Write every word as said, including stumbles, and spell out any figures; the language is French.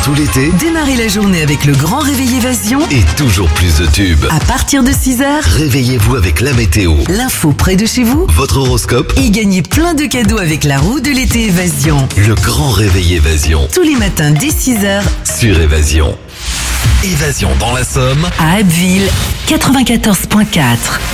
tout l'été Démarrez la journée avec le grand réveil Évasion. et toujours plus de tubes. À partir de six heures, Réveillez-vous avec la météo, l'info près de chez vous votre horoscope, et gagnez plein de cadeaux avec la roue de l'été Évasion. le grand réveil Évasion Tous les matins dès six heures sur Évasion. Évasion dans la Somme. à Abbeville quatre-vingt-quatorze virgule quatre.